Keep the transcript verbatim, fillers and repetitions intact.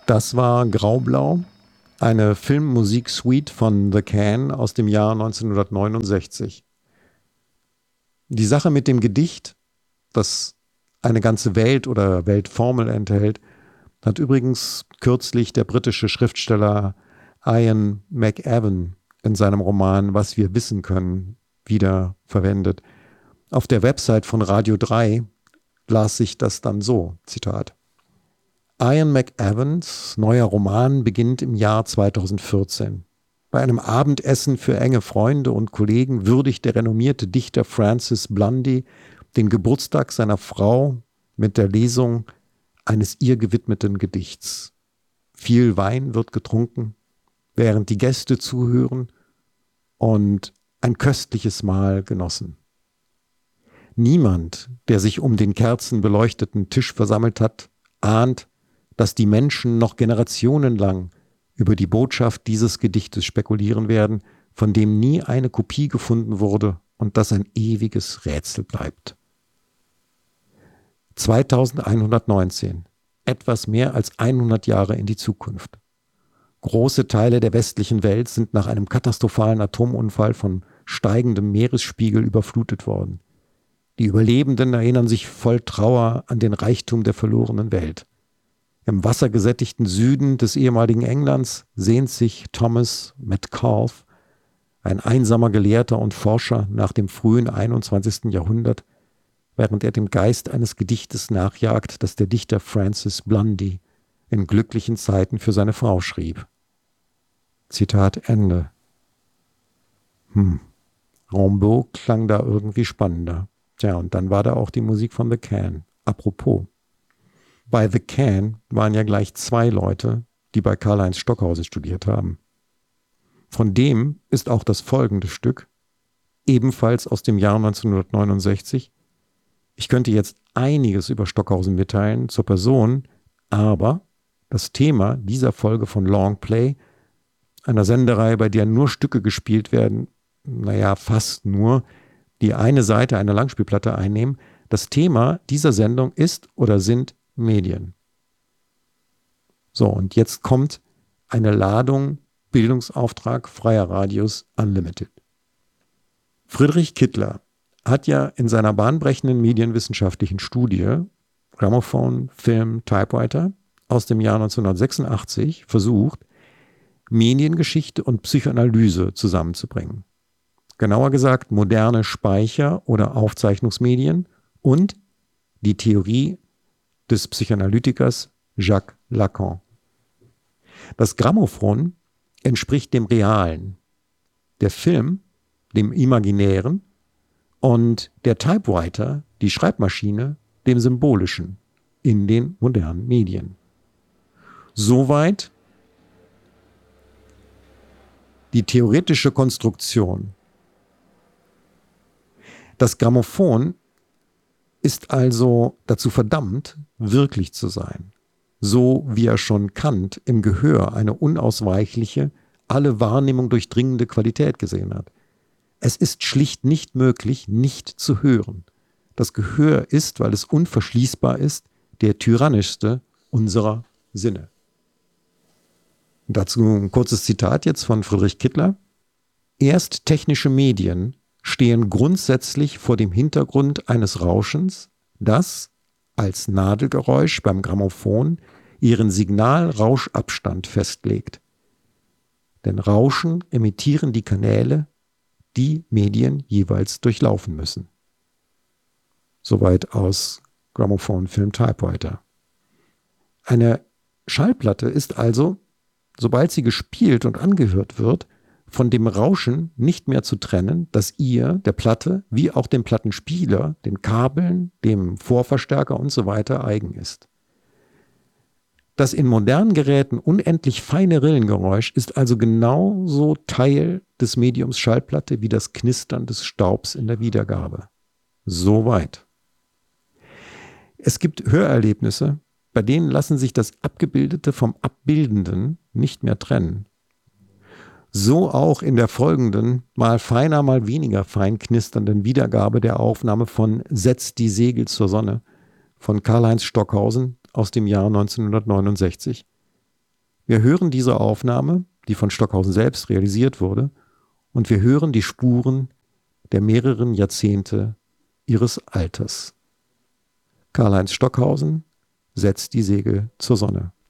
Das war Graublau, eine Filmmusik-Suite von The Can aus dem Jahr neunzehnhundertneunundsechzig. Die Sache mit dem Gedicht, das eine ganze Welt oder Weltformel enthält, hat übrigens kürzlich der britische Schriftsteller Ian McEwan in seinem Roman Was wir wissen können wieder verwendet. Auf der Website von Radio drei las sich das dann so, Zitat: Ian McEwans neuer Roman beginnt im Jahr zweitausendvierzehn. Bei einem Abendessen für enge Freunde und Kollegen würdigt der renommierte Dichter Francis Blundy den Geburtstag seiner Frau mit der Lesung eines ihr gewidmeten Gedichts. Viel Wein wird getrunken, während die Gäste zuhören, und ein köstliches Mahl genossen. Niemand, der sich um den kerzenbeleuchteten Tisch versammelt hat, ahnt, dass die Menschen noch generationenlang über die Botschaft dieses Gedichtes spekulieren werden, von dem nie eine Kopie gefunden wurde und das ein ewiges Rätsel bleibt. zweitausendeinhundertneunzehn, etwas mehr als hundert Jahre in die Zukunft. Große Teile der westlichen Welt sind nach einem katastrophalen Atomunfall von steigendem Meeresspiegel überflutet worden. Die Überlebenden erinnern sich voll Trauer an den Reichtum der verlorenen Welt. Im wassergesättigten Süden des ehemaligen Englands sehnt sich Thomas Metcalfe, ein einsamer Gelehrter und Forscher, nach dem frühen einundzwanzigsten Jahrhundert, während er dem Geist eines Gedichtes nachjagt, das der Dichter Francis Blundy in glücklichen Zeiten für seine Frau schrieb. Zitat Ende. Hm. Rimbaud klang da irgendwie spannender. Tja, und dann war da auch die Musik von The Can. Apropos. Bei The Can waren ja gleich zwei Leute, die bei Karl-Heinz Stockhausen studiert haben. Von dem ist auch das folgende Stück, ebenfalls aus dem Jahr neunzehnhundertneunundsechzig. Ich könnte jetzt einiges über Stockhausen mitteilen zur Person, aber das Thema dieser Folge von Longplay, einer Sendereihe, bei der nur Stücke gespielt werden, naja, fast nur, die eine Seite einer Langspielplatte einnehmen, das Thema dieser Sendung ist oder sind Medien. So, und jetzt kommt eine Ladung Bildungsauftrag freier Radios Unlimited. Friedrich Kittler hat ja in seiner bahnbrechenden medienwissenschaftlichen Studie Grammophon, Film, Typewriter aus dem Jahr neunzehnhundertsechsundachtzig versucht, Mediengeschichte und Psychoanalyse zusammenzubringen. Genauer gesagt moderne Speicher- oder Aufzeichnungsmedien und die Theorie des Psychoanalytikers Jacques Lacan. Das Grammophon entspricht dem Realen, der Film dem Imaginären und der Typewriter, die Schreibmaschine, dem Symbolischen in den modernen Medien. Soweit die theoretische Konstruktion. Das Grammophon ist also dazu verdammt, wirklich zu sein, so wie er schon Kant im Gehör eine unausweichliche, alle Wahrnehmung durchdringende Qualität gesehen hat. Es ist schlicht nicht möglich, nicht zu hören. Das Gehör ist, weil es unverschließbar ist, der tyrannischste unserer Sinne. Dazu ein kurzes Zitat jetzt von Friedrich Kittler. Erst technische Medien stehen grundsätzlich vor dem Hintergrund eines Rauschens, das als Nadelgeräusch beim Grammophon ihren Signal-Rauschabstand festlegt. Denn Rauschen emittieren die Kanäle, die Medien jeweils durchlaufen müssen. Soweit aus Grammophon, Film, Typewriter. Eine Schallplatte ist also, sobald sie gespielt und angehört wird, von dem Rauschen nicht mehr zu trennen, das ihr, der Platte, wie auch dem Plattenspieler, den Kabeln, dem Vorverstärker und so weiter eigen ist. Das in modernen Geräten unendlich feine Rillengeräusch ist also genauso Teil des Mediums Schallplatte wie das Knistern des Staubs in der Wiedergabe. Soweit. Es gibt Hörerlebnisse, bei denen lassen sich das Abgebildete vom Abbildenden nicht mehr trennen. So auch in der folgenden, mal feiner, mal weniger fein knisternden Wiedergabe der Aufnahme von Setzt die Segel zur Sonne von Karl-Heinz Stockhausen aus dem Jahr neunzehnhundertneunundsechzig, Wir hören diese Aufnahme, die von Stockhausen selbst realisiert wurde, und wir hören die Spuren der mehreren Jahrzehnte ihres Alters. Karl-Heinz Stockhausen setzt die Segel zur Sonne.